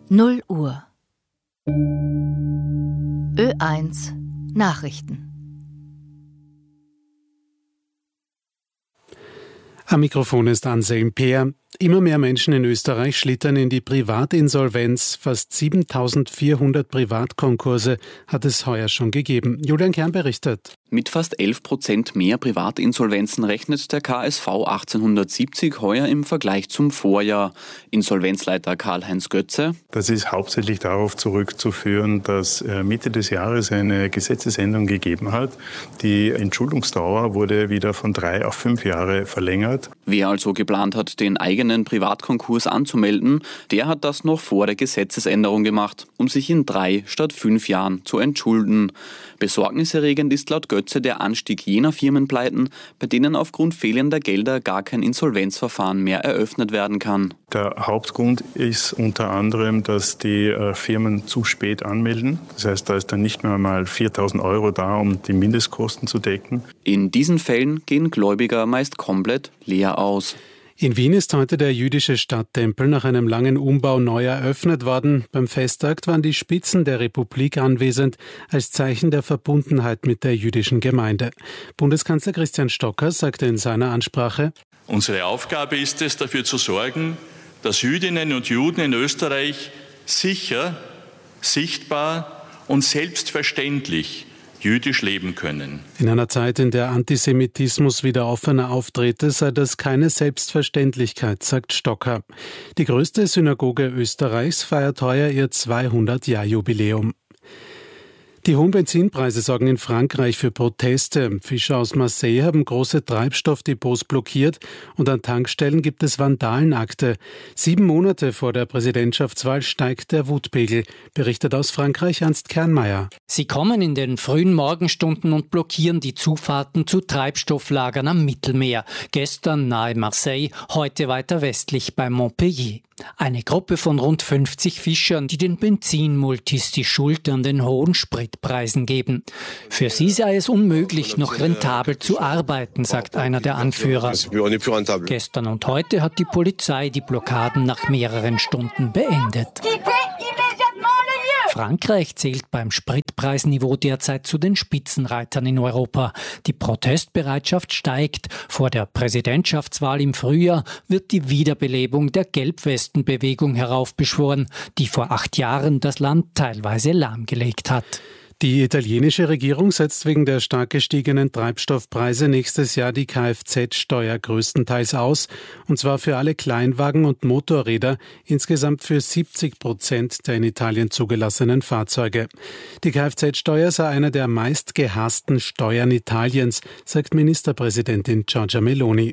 0 Uhr. Ö1 Nachrichten. Am Mikrofon ist Anselm Peer. Immer mehr Menschen in Österreich schlittern in die Privatinsolvenz. Fast 7.400 Privatkonkurse hat es heuer schon gegeben. Julian Kern berichtet. Mit fast 11% mehr Privatinsolvenzen rechnet der KSV 1870 heuer im Vergleich zum Vorjahr. Insolvenzleiter Karl-Heinz Götze: Das ist hauptsächlich darauf zurückzuführen, dass Mitte des Jahres eine Gesetzesänderung gegeben hat. Die Entschuldungsdauer wurde wieder von 3 auf 5 Jahre verlängert. Wer also geplant hat, den eigenen Privatkonkurs anzumelden, der hat das noch vor der Gesetzesänderung gemacht, um sich in 3 statt 5 Jahren zu entschulden. Besorgniserregend ist laut Götze der Anstieg jener Firmenpleiten, bei denen aufgrund fehlender Gelder gar kein Insolvenzverfahren mehr eröffnet werden kann. Der Hauptgrund ist unter anderem, dass die Firmen zu spät anmelden. Das heißt, da ist dann nicht mehr mal 4.000 € da, um die Mindestkosten zu decken. In diesen Fällen gehen Gläubiger meist komplett leer aus. In Wien ist heute der jüdische Stadttempel nach einem langen Umbau neu eröffnet worden. Beim Festakt waren die Spitzen der Republik anwesend, als Zeichen der Verbundenheit mit der jüdischen Gemeinde. Bundeskanzler Christian Stocker sagte in seiner Ansprache: Unsere Aufgabe ist es, dafür zu sorgen, dass Jüdinnen und Juden in Österreich sicher, sichtbar und selbstverständlich jüdisch leben können. In einer Zeit, in der Antisemitismus wieder offener auftrete, sei das keine Selbstverständlichkeit, sagt Stocker. Die größte Synagoge Österreichs feiert heuer ihr 200-Jahr-Jubiläum. Die hohen Benzinpreise sorgen in Frankreich für Proteste. Fischer aus Marseille haben große Treibstoffdepots blockiert und an Tankstellen gibt es Vandalenakte. 7 Monate vor der Präsidentschaftswahl steigt der Wutpegel, berichtet aus Frankreich Ernst Kernmeier. Sie kommen in den frühen Morgenstunden und blockieren die Zufahrten zu Treibstofflagern am Mittelmeer. Gestern nahe Marseille, heute weiter westlich bei Montpellier. Eine Gruppe von rund 50 Fischern, die den Benzinmultis die Schuld an den hohen Spritpreisen geben. Für sie sei es unmöglich, noch rentabel zu arbeiten, sagt einer der Anführer. Gestern und heute hat die Polizei die Blockaden nach mehreren Stunden beendet. Frankreich zählt beim Spritpreisniveau derzeit zu den Spitzenreitern in Europa. Die Protestbereitschaft steigt. Vor der Präsidentschaftswahl im Frühjahr wird die Wiederbelebung der Gelbwestenbewegung heraufbeschworen, die vor 8 Jahren das Land teilweise lahmgelegt hat. Die italienische Regierung setzt wegen der stark gestiegenen Treibstoffpreise nächstes Jahr die Kfz-Steuer größtenteils aus, und zwar für alle Kleinwagen und Motorräder, insgesamt für 70% der in Italien zugelassenen Fahrzeuge. Die Kfz-Steuer sei einer der meist gehassten Steuern Italiens, sagt Ministerpräsidentin Giorgia Meloni.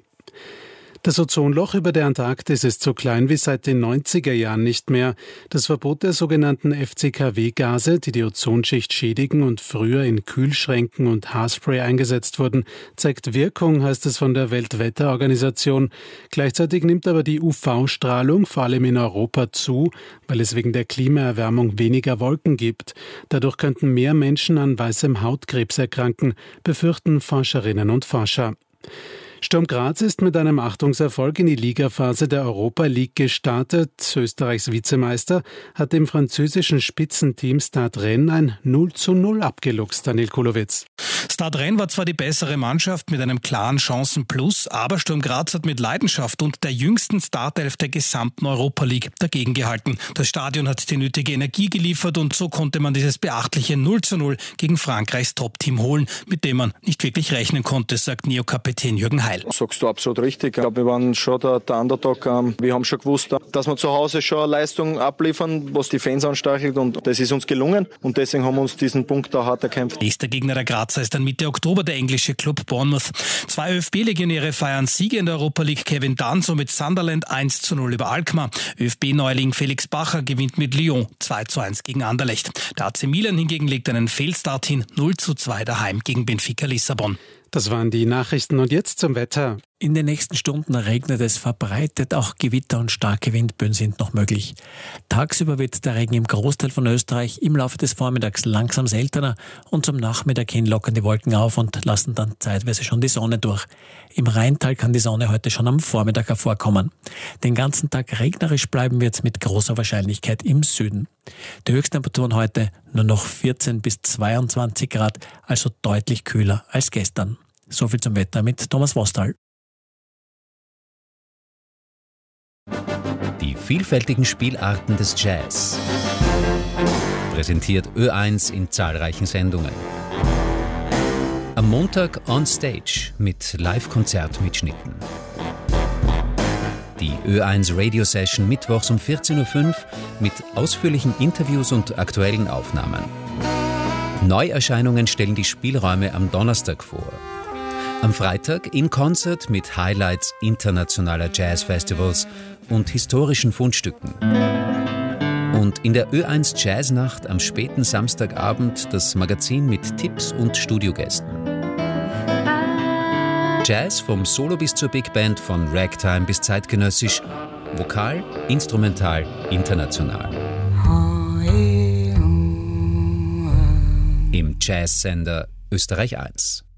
Das Ozonloch über der Antarktis ist so klein wie seit den 90er Jahren nicht mehr. Das Verbot der sogenannten FCKW-Gase, die die Ozonschicht schädigen und früher in Kühlschränken und Haarspray eingesetzt wurden, zeigt Wirkung, heißt es von der Weltwetterorganisation. Gleichzeitig nimmt aber die UV-Strahlung vor allem in Europa zu, weil es wegen der Klimaerwärmung weniger Wolken gibt. Dadurch könnten mehr Menschen an weißem Hautkrebs erkranken, befürchten Forscherinnen und Forscher. Sturm Graz ist mit einem Achtungserfolg in die Ligaphase der Europa League gestartet. Österreichs Vizemeister hat dem französischen Spitzenteam Stade Rennes ein 0:0 abgeluchst, Daniel Kulowitz. Stade Rennes war zwar die bessere Mannschaft mit einem klaren Chancenplus, aber Sturm Graz hat mit Leidenschaft und der jüngsten Startelf der gesamten Europa League dagegen gehalten. Das Stadion hat die nötige Energie geliefert und so konnte man dieses beachtliche 0:0 gegen Frankreichs Top-Team holen, mit dem man nicht wirklich rechnen konnte, sagt Neo-Kapitän Jürgen Heil. Sagst du absolut richtig. Ich glaube, wir waren schon der Underdog. Wir haben schon gewusst, dass wir zu Hause schon eine Leistung abliefern, was die Fans anstachelt, und das ist uns gelungen und deswegen haben wir uns diesen Punkt da hart erkämpft. Nächster Gegner der Grazer ist dann Mitte Oktober der englische Club Bournemouth. 2 ÖFB-Legionäre feiern Siege in der Europa League. Kevin Danso mit Sunderland 1:0 über Alkmaar. ÖFB-Neuling Felix Bacher gewinnt mit Lyon 2:1 gegen Anderlecht. Der AC Milan hingegen legt einen Fehlstart hin, 0:2 daheim gegen Benfica Lissabon. Das waren die Nachrichten und jetzt zum Wetter. In den nächsten Stunden regnet es verbreitet, auch Gewitter und starke Windböen sind noch möglich. Tagsüber wird der Regen im Großteil von Österreich im Laufe des Vormittags langsam seltener und zum Nachmittag hin lockern die Wolken auf und lassen dann zeitweise schon die Sonne durch. Im Rheintal kann die Sonne heute schon am Vormittag hervorkommen. Den ganzen Tag regnerisch bleiben wird es mit großer Wahrscheinlichkeit im Süden. Die Höchsttemperaturen heute nur noch 14 bis 22 Grad, also deutlich kühler als gestern. Soviel zum Wetter mit Thomas Wostal. Die vielfältigen Spielarten des Jazz. Präsentiert Ö1 in zahlreichen Sendungen. Am Montag on Stage mit Live-Konzertmitschnitten. Die Ö1 Radio Session mittwochs um 14.05 Uhr mit ausführlichen Interviews und aktuellen Aufnahmen. Neuerscheinungen stellen die Spielräume am Donnerstag vor. Am Freitag in Concert mit Highlights internationaler Jazzfestivals und historischen Fundstücken. Und in der Ö1 Jazznacht am späten Samstagabend das Magazin mit Tipps und Studiogästen. Jazz vom Solo bis zur Big Band, von Ragtime bis zeitgenössisch, vokal, instrumental, international. Im Jazzsender Österreich 1.